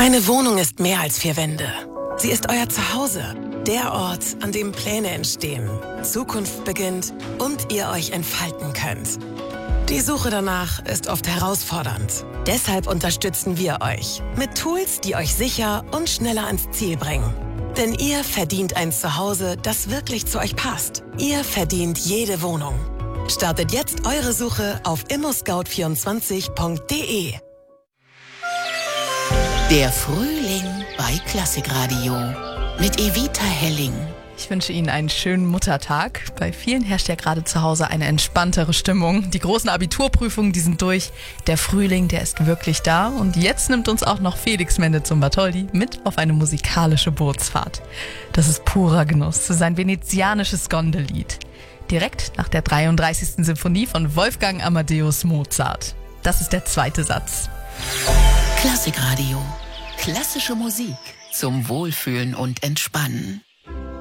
Eine Wohnung ist mehr als 4 Wände. Sie ist euer Zuhause. Der Ort, an dem Pläne entstehen, Zukunft beginnt und ihr euch entfalten könnt. Die Suche danach ist oft herausfordernd. Deshalb unterstützen wir euch mit Tools, die euch sicher und schneller ans Ziel bringen. Denn ihr verdient ein Zuhause, das wirklich zu euch passt. Ihr verdient jede Wohnung. Startet jetzt eure Suche auf immoscout24.de. Der Frühling bei Klassikradio mit Evita Helling. Ich wünsche Ihnen einen schönen Muttertag. Bei vielen herrscht ja gerade zu Hause eine entspanntere Stimmung. Die großen Abiturprüfungen, die sind durch. Der Frühling, der ist wirklich da. Und jetzt nimmt uns auch noch Felix Mendelssohn-Bartholdy mit auf eine musikalische Bootsfahrt. Das ist purer Genuss, sein venezianisches Gondellied. Direkt nach der 33. Sinfonie von Wolfgang Amadeus Mozart. Das ist der zweite Satz. Klassikradio. Klassische Musik zum Wohlfühlen und Entspannen.